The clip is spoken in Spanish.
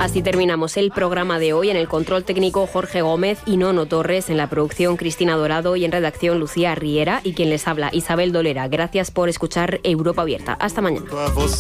Así terminamos el programa de hoy. En el control técnico Jorge Gómez y Nono Torres, en la producción Cristina Dorado y en redacción Lucía Riera, y quien les habla Isabel Dolera. Gracias por escuchar Europa Abierta. Hasta mañana.